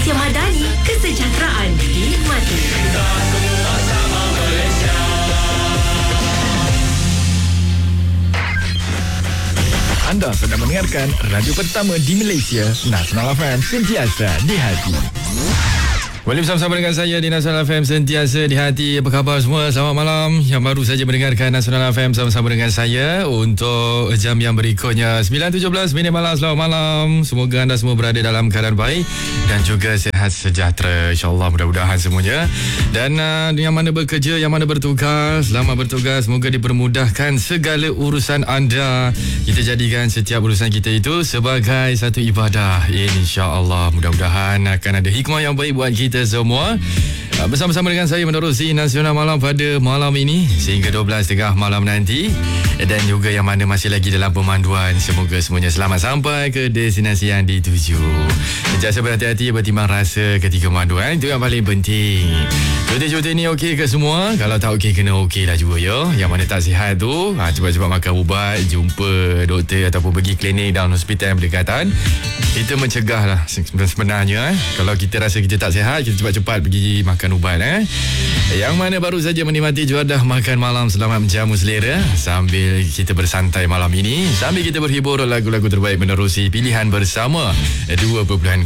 Malaysia Madani, kesejahteraan dinikmati. Kita semua sama Malaysia. Anda sedang mendengarkan radio pertama di Malaysia, Nasional FM, sentiasa di hati. Boleh bersama-sama dengan saya di Nasional FM, sentiasa di hati. Apa khabar semua? Selamat malam. Yang baru saja mendengarkan Nasional FM sama-sama dengan saya untuk jam yang berikutnya 9.17 minit malam. Selamat malam. Semoga anda semua berada dalam keadaan baik dan juga sihat sejahtera, InsyaAllah, mudah-mudahan semuanya. Dan yang mana bekerja, yang mana bertugas, selamat bertugas. Semoga dipermudahkan segala urusan anda. Kita jadikan setiap urusan kita itu sebagai satu ibadah, InsyaAllah. Mudah-mudahan akan ada hikmah yang baik buat kita semua. Bersama-sama dengan saya menerusi Nasional Malam pada malam ini sehingga 12.30 malam nanti. Dan juga yang mana masih lagi dalam pemanduan, semoga semuanya selamat sampai ke destinasi yang dituju. Sentiasa berhati-hati, bertimbang rasa ketika pemanduan. Itu yang paling penting. Cuti-cuti ni okey ke semua? Kalau tak okey, kena okey lah juga ya. Yang mana tak sihat tu, cepat-cepat makan ubat, jumpa doktor ataupun pergi klinik dan hospital yang berdekatan. Kita mencegah lah sebenarnya. Kalau kita rasa kita tak sihat, kita cepat-cepat pergi makan ubat. Yang mana baru saja menikmati juadah makan malam, selamat menjamu selera sambil kita bersantai malam ini, sambil kita berhibur lagu-lagu terbaik menerusi pilihan bersama 2.0.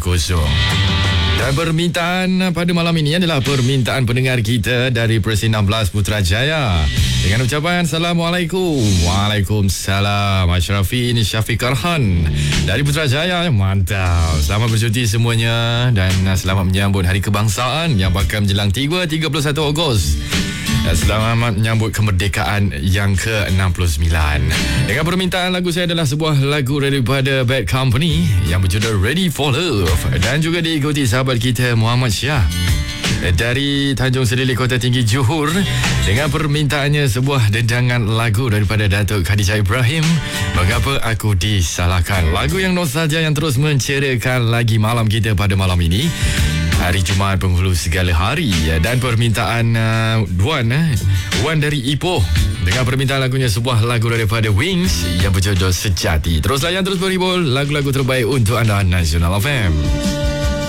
Dan permintaan pada malam ini adalah permintaan pendengar kita dari Presin 16 Putrajaya dengan ucapan Assalamualaikum. Waalaikumsalam. Ashrafin Syafiq Arhan dari Putrajaya. Mantap. Selamat bercuti semuanya dan selamat menyambut Hari Kebangsaan yang bakal menjelang 31 Ogos. Selamat menyambut kemerdekaan yang ke-69. Dengan permintaan lagu saya adalah sebuah lagu daripada Bad Company yang berjudul Ready for Love, dan juga diikuti sahabat kita Muhammad Syah dari Tanjung Serili, Kota Tinggi, Johor, dengan permintaannya sebuah dendangan lagu daripada Datuk Khadijah Ibrahim, Mengapa Aku Disalahkan. Lagu yang nostalgia yang terus menceriakan lagi malam kita pada malam ini, hari Jumaat penghulu segala hari. Dan permintaan Wan dari Ipoh dengan permintaan lagunya sebuah lagu daripada Wings yang berjudul Sejati. Terus layan, terus berhibur, lagu-lagu terbaik untuk anda, Nasional FM.